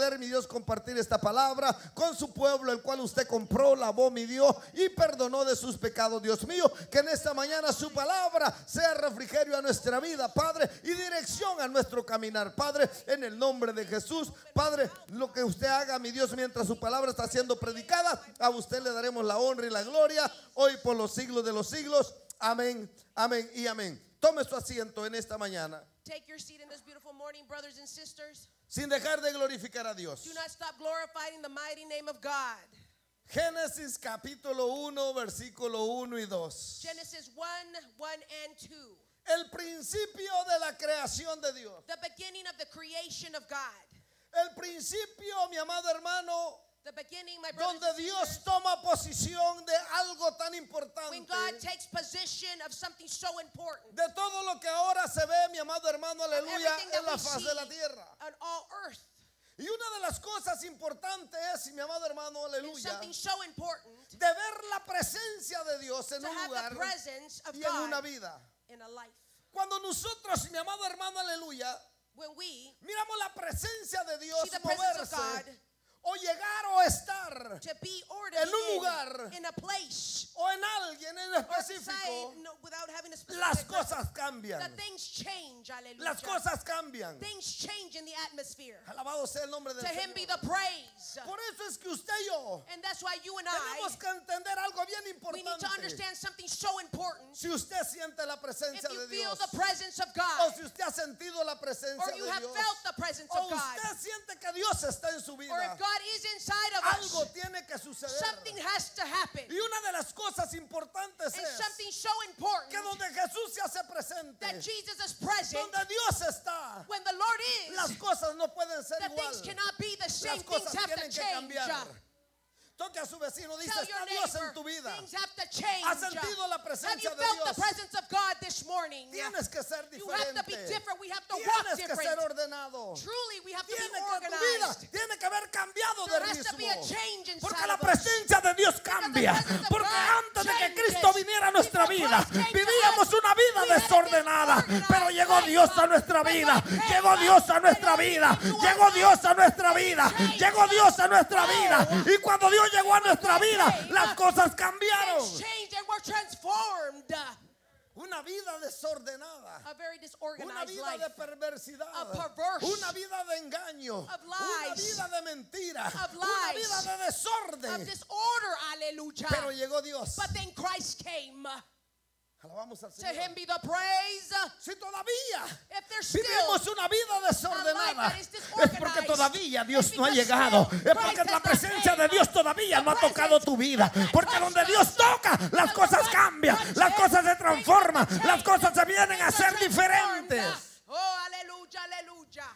poder, mi Dios, compartir esta palabra con su pueblo, el cual usted compró, lavó, mi Dios, y perdonó de sus pecados, Dios mío. Que en esta mañana su palabra sea refrigerio a nuestra vida, Padre, y dirección a nuestro caminar, Padre, en el nombre de Jesús. Padre, lo que usted haga, mi Dios, mientras su palabra está siendo predicada, a usted le daremos la honra y la gloria hoy por los siglos de los siglos. Amén, amén y amén. Tome su asiento en esta mañana. Take your seat in this beautiful morning, brothers and sisters. Sin dejar de glorificar a Dios. Do not stop glorifying the mighty name of God. Génesis capítulo 1, versículo 1 y 2. Genesis 1 and 2. El principio de la creación de Dios. The beginning of the creation of God. El principio, mi amado hermano, The beginning, my brothers donde and Dios sisters, toma posición de algo tan when importante. God takes possession of something so important. De todo lo que ahora se ve, mi amado hermano, aleluya, Everything that en la we faz see de la tierra. on all earth. Y una de las cosas importantes es, mi amado hermano, And aleluya, something so important de ver la presencia de Dios en to un have lugar the presence of y en una God vida. in a life. Cuando nosotros, mi amado hermano, aleluya, When we miramos la presencia de Dios see the presence of moverse God, o llegar o estar to be en un ordered lugar in a place, o en alguien en or específico, say, no, without having a las specific cosas the cambian. things change. Hallelujah. Las cosas cambian. Things change in the atmosphere. Alabado sea el nombre del To him be Señor. the praise. Por eso es que usted y yo And that's why you and tenemos I, que entender algo bien we need to importante. understand something so important. Si usted siente la If presencia you de feel Dios, the presence of o God, si usted ha sentido la presencia or you de have Dios, felt the presence o of God, usted siente que Dios está en su or vida, if God is inside of algo us, tiene que suceder. something has to happen. Y una de las cosas importantes And es something so important que donde Jesús se hace presente, that Jesus is present, donde Dios está, when the Lord is, las cosas no pueden ser that igual. things cannot be the same. Las Things cosas have to tienen que change. cambiar. Toque a su vecino, dice, Tell está your Dios en neighbor, tu vida. things have to change. ¿Has sentido la Have presencia you de felt Dios? the presence of God this morning? Tienes que ser You have to be diferente. different. We have to walk Tienes que different. ser ordenado. Truly, we have to be Tiene que tu vida organized. tiene que haber cambiado de There has to be a ritmo. change inside Porque la of us. presencia de Dios cambia. presence of Porque God antes de que changes. Cristo viniera a nuestra Before vida, Christ came to vivíamos us, una vida we had a desordenada. disorganized Pero llegó life. Dios a nuestra But vida. God came Llegó Dios a nuestra and vida. He came to Llegó us. Dios a nuestra vida. changed Llegó Dios a nuestra vida. Oh. Y cuando Dios llegó a nuestra vida, came, las cosas cambiaron. Things changed and we're transformed. Una vida desordenada. A very Una disorganized vida life. de perversidad, A perverse, una vida de engaño, of una lies, vida de mentira, of una lies, vida de of desorden. disorder. Hallelujah. Pero llegó Dios. But then Christ came. Alabamos al To Señor. him be the praise. Si todavía If there's still vivimos una vida desordenada, that is es disorganized, porque todavía Dios it's no ha because llegado. still Es porque Christ la has not presencia came. de Dios todavía no ha The tocado presence tu vida. has not Porque touched donde us. Dios toca, las Because cosas God cambian, touches, las cosas se transforman, things las change, cosas se vienen a things ser are transformed. diferentes. Oh, aleluya, aleluya.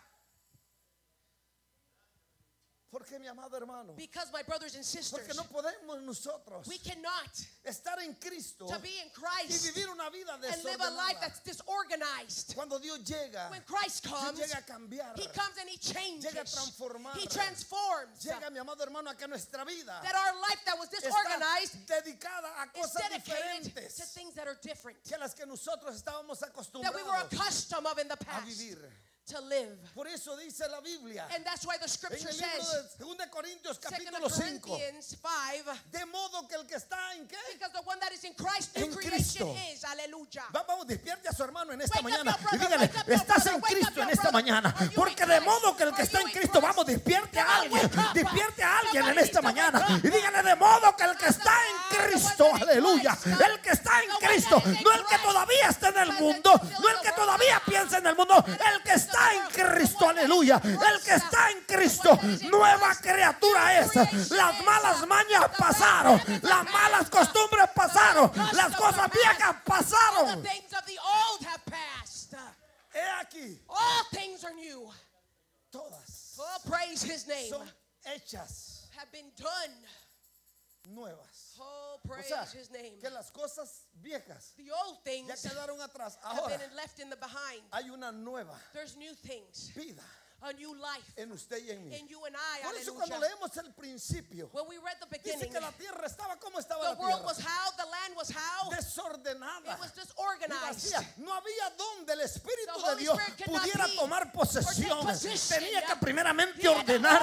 Porque mi amado hermano, Because my brothers and porque sisters, no podemos nosotros we cannot estar en Cristo to be in y Christ vivir una vida and live a life desordenada. that's disorganized. Cuando Dios llega, When Christ comes, llega a cambiar, He comes and He changes. llega a transformar, He transforms. llega, mi amado hermano, a que nuestra vida That our life that was está disorganized dedicada a is cosas dedicated to diferentes things that are different. que a las que nosotros estábamos That we were acostumbrados accustomed of in the a past vivir. to live. Por eso dice la Biblia And that's why the en scripture el libro says, de 2 Corintios 2 capítulo 5, Corinthians 5, de modo que el que está en qué, because the one that is in Christ, new En creation Cristo. is. Hallelujah. Vamos, despierte a su hermano en esta Wake up mañana your brother, y dígale, wake up your estás brother, en wake up Cristo your en esta brother. mañana, Are you porque in de Christ? modo que el que Are está you en in Cristo, Christ? vamos, despierte a Come on, alguien, wake up. despierte a alguien en Somebody esta needs to mañana wake up. y dígale, de modo que el que está en Cristo, aleluya, el que está en Cristo, no el que todavía está en el mundo, no el que todavía piensa en el mundo, el que está en Cristo, aleluya, el que está en Cristo, nueva criatura es. Las malas mañas pasaron, las malas costumbres pasaron, las cosas viejas All the pasaron. things of the old have passed. He aquí, All things are new. todas Oh, praise His name. son hechas Have been done. nuevas. Oh, O praise sea, His name. que las cosas viejas The old ya things quedaron atrás. have Ahora been left in the behind. hay una nueva There's new things, vida a new life en usted y en mí. in you and I. Por eso cuando Hallelujah. leemos el principio, When we read the dice beginning, que la tierra estaba como estaba the la world was tierra, how, the land was how, desordenada it was y disorganized. vacía. No había donde el Espíritu The de Holy Dios Spirit could not pudiera be tomar posesión. or take possession. Tenía que primeramente He had to ordenar